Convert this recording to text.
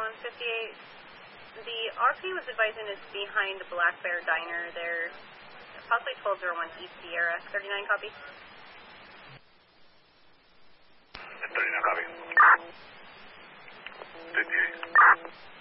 158. The RP was advising it's behind Black Bear Diner there, possibly 1201 East Sierra. 39 copy. 39 copy. 58.